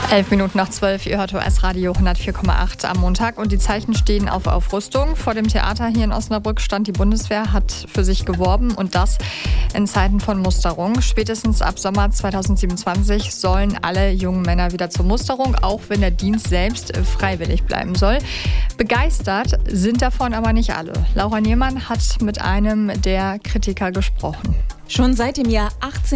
11:11, ihr hört OS Radio 104,8 am Montag und die Zeichen stehen auf Aufrüstung. Vor dem Theater hier in Osnabrück stand die Bundeswehr, hat für sich geworben und das in Zeiten von Musterung. Spätestens ab Sommer 2027 sollen alle jungen Männer wieder zur Musterung, auch wenn der Dienst selbst freiwillig bleiben soll. Begeistert sind davon aber nicht alle. Laura Niermann hat mit einem der Kritiker gesprochen. Schon seit dem Jahr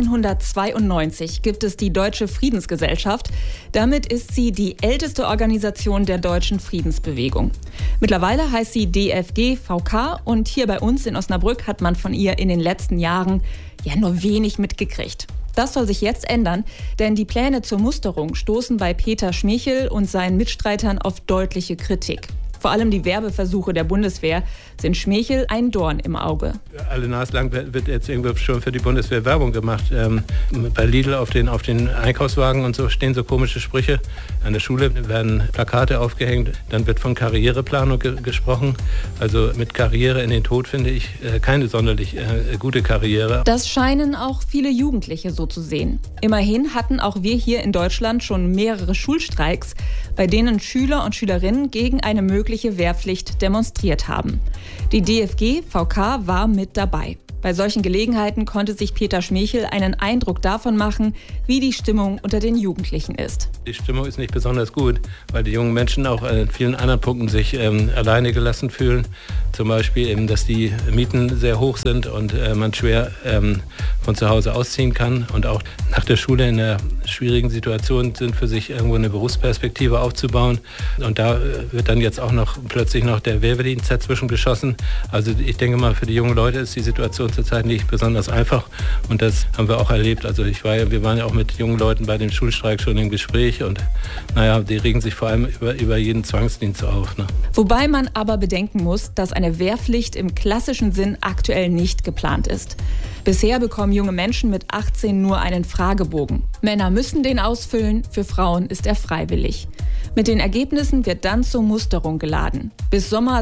1892 gibt es die Deutsche Friedensgesellschaft. Damit ist sie die älteste Organisation der deutschen Friedensbewegung. Mittlerweile heißt sie DFG-VK und hier bei uns in Osnabrück hat man von ihr in den letzten Jahren nur wenig mitgekriegt. Das soll sich jetzt ändern, denn die Pläne zur Musterung stoßen bei Peter Schmechel und seinen Mitstreitern auf deutliche Kritik. Vor allem die Werbeversuche der Bundeswehr sind Schmechel ein Dorn im Auge. Alle naslang wird jetzt irgendwie schon für die Bundeswehr Werbung gemacht. Bei Lidl auf den Einkaufswagen und so stehen so komische Sprüche. An der Schule werden Plakate aufgehängt. Dann wird von Karriereplanung gesprochen. Also mit Karriere in den Tod finde ich keine sonderlich gute Karriere. Das scheinen auch viele Jugendliche so zu sehen. Immerhin hatten auch wir hier in Deutschland schon mehrere Schulstreiks, bei denen Schüler und Schülerinnen gegen eine mögliche Wehrpflicht demonstriert haben. Die DFG-VK war mit dabei. Bei solchen Gelegenheiten konnte sich Peter Schmechel einen Eindruck davon machen, wie die Stimmung unter den Jugendlichen ist. Die Stimmung ist nicht besonders gut, weil die jungen Menschen auch in vielen anderen Punkten sich alleine gelassen fühlen. Zum Beispiel eben, dass die Mieten sehr hoch sind und man schwer von zu Hause ausziehen kann und auch nach der Schule in einer schwierigen Situation sind, für sich irgendwo eine Berufsperspektive aufzubauen. Und da wird dann jetzt auch plötzlich noch der Wehrdienst dazwischen geschossen. Also ich denke mal, für die jungen Leute ist die Situation zurzeit nicht besonders einfach und das haben wir auch erlebt. Also wir waren ja auch mit jungen Leuten bei dem Schulstreik schon im Gespräch und die regen sich vor allem über jeden Zwangsdienst auf. Ne? Wobei man aber bedenken muss, dass eine Wehrpflicht im klassischen Sinn aktuell nicht geplant ist. Bisher bekommen junge Menschen mit 18 nur einen Fragebogen. Männer müssen den ausfüllen, für Frauen ist er freiwillig. Mit den Ergebnissen wird dann zur Musterung geladen. Bis Sommer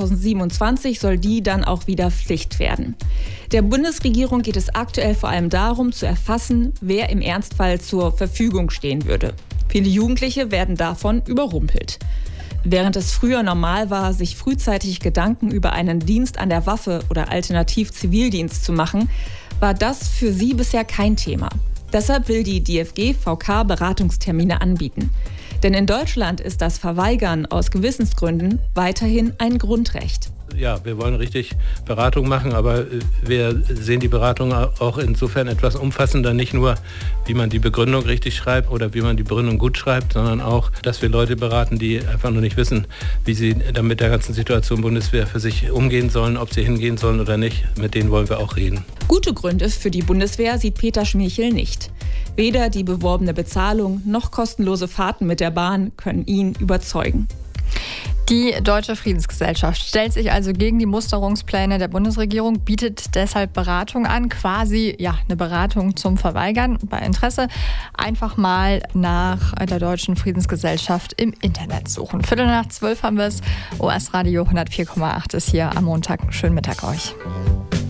2027 soll die dann auch wieder Pflicht werden. Der Bundesregierung geht es aktuell vor allem darum, zu erfassen, wer im Ernstfall zur Verfügung stehen würde. Viele Jugendliche werden davon überrumpelt. Während es früher normal war, sich frühzeitig Gedanken über einen Dienst an der Waffe oder alternativ Zivildienst zu machen, war das für sie bisher kein Thema. Deshalb will die DFG-VK Beratungstermine anbieten. Denn in Deutschland ist das Verweigern aus Gewissensgründen weiterhin ein Grundrecht. Ja, wir wollen richtig Beratung machen, aber wir sehen die Beratung auch insofern etwas umfassender, nicht nur, wie man die Begründung richtig schreibt oder wie man die Begründung gut schreibt, sondern auch, dass wir Leute beraten, die einfach noch nicht wissen, wie sie dann mit der ganzen Situation Bundeswehr für sich umgehen sollen, ob sie hingehen sollen oder nicht. Mit denen wollen wir auch reden. Gute Gründe für die Bundeswehr sieht Peter Schmechel nicht. Weder die beworbene Bezahlung noch kostenlose Fahrten mit der Bahn können ihn überzeugen. Die Deutsche Friedensgesellschaft stellt sich also gegen die Musterungspläne der Bundesregierung, bietet deshalb Beratung an, quasi eine Beratung zum Verweigern. Bei Interesse einfach mal nach der Deutschen Friedensgesellschaft im Internet suchen. 11:45 haben wir es. OS Radio 104,8 ist hier am Montag. Schönen Mittag euch.